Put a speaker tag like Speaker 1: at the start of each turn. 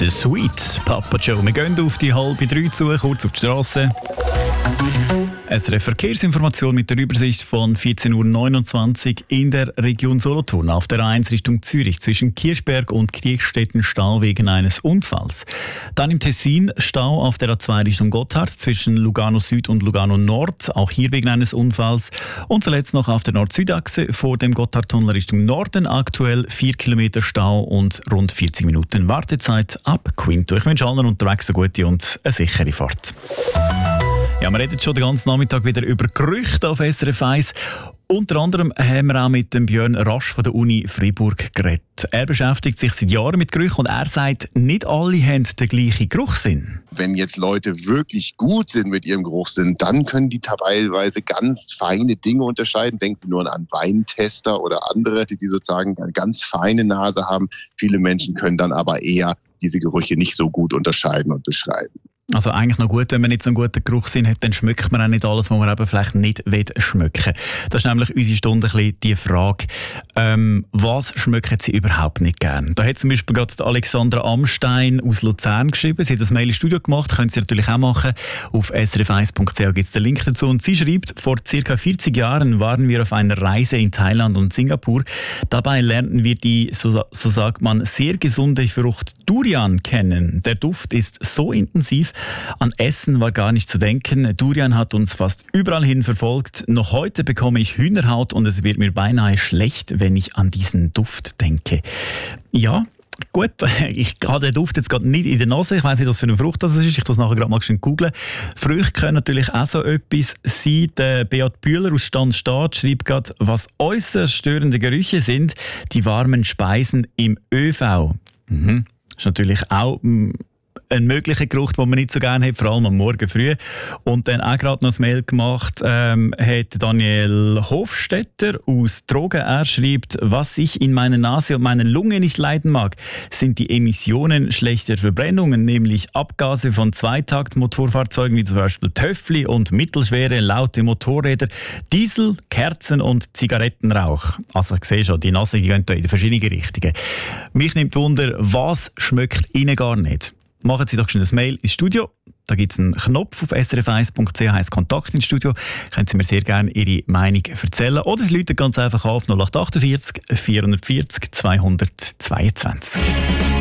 Speaker 1: The Sweet Papa Joe. Wir gehen auf die 2:30 zu, kurz auf die Strasse. Eine Verkehrsinformation mit der Übersicht von 14.29 Uhr in der Region Solothurn. Auf der A1 Richtung Zürich zwischen Kirchberg und Kriechstetten Stau wegen eines Unfalls. Dann im Tessin Stau auf der A2 Richtung Gotthard zwischen Lugano Süd und Lugano Nord, auch hier wegen eines Unfalls. Und zuletzt noch auf der Nord-Süd-Achse vor dem Gotthardtunnel Richtung Norden aktuell 4 Kilometer Stau und rund 40 Minuten Wartezeit ab Quinto. Ich wünsche allen unterwegs eine gute und eine sichere Fahrt. Ja, wir reden schon den ganzen Nachmittag wieder über Gerüchte auf SRF 1. Unter anderem haben wir auch mit dem Björn Rasch von der Uni Freiburg geredet. Er beschäftigt sich seit Jahren mit Gerüchen und er sagt, nicht alle haben den gleichen Geruchssinn.
Speaker 2: Wenn jetzt Leute wirklich gut sind mit ihrem Geruchssinn, dann können die teilweise ganz feine Dinge unterscheiden. Denken Sie nur an Weintester oder andere, die sozusagen eine ganz feine Nase haben. Viele Menschen können dann aber eher diese Gerüche nicht so gut unterscheiden und beschreiben.
Speaker 1: Also eigentlich noch gut, wenn man nicht so einen guten Geruchssinn hat, dann schmeckt man auch nicht alles, was man eben vielleicht nicht schmecken will. Das ist nämlich unsere Stunde ein bisschen die Frage, was schmecken Sie überhaupt nicht gern? Da hat zum Beispiel gerade Alexandra Amstein aus Luzern geschrieben. Sie hat das Mail ins Studio gemacht, können Sie natürlich auch machen. Auf srf1.ch gibt es den Link dazu. Und sie schreibt, vor ca. 40 Jahren waren wir auf einer Reise in Thailand und Singapur. Dabei lernten wir die, so sagt man, sehr gesunde Frucht Durian kennen. Der Duft ist so intensiv, an Essen war gar nicht zu denken. Durian hat uns fast überall hin verfolgt. Noch heute bekomme ich Hühnerhaut und es wird mir beinahe schlecht, wenn ich an diesen Duft denke. Ja, gut, ich habe den Duft jetzt gerade nicht in der Nase. Ich weiss nicht, was für eine Frucht das ist. Ich tue es nachher gerade mal schön googeln. Früchte können natürlich auch so etwas sein. Der Beat Bühler aus Stanstadt schreibt gerade, was äußerst störende Gerüche sind, die warmen Speisen im ÖV. Das ist natürlich auch ein möglicher Geruch, den man nicht so gerne hat, vor allem am Morgen früh. Und dann auch gerade noch ein Mail gemacht, hat Daniel Hofstetter aus Trogen. Er schreibt, was ich in meiner Nase und meinen Lungen nicht leiden mag, sind die Emissionen schlechter Verbrennungen, nämlich Abgase von Zweitaktmotorfahrzeugen, wie zum Beispiel Töffli und mittelschwere, laute Motorräder, Diesel, Kerzen und Zigarettenrauch. Also ich sehe schon, die Nase die gehen da in verschiedene Richtungen. Mich nimmt Wunder, was schmeckt Ihnen gar nicht? Machen Sie doch schon ein Mail ins Studio. Da gibt es einen Knopf auf srf1.ch, heisst Kontakt ins Studio. Können Sie mir sehr gerne Ihre Meinung erzählen. Oder Sie rufen ganz einfach auf 0848 440 222.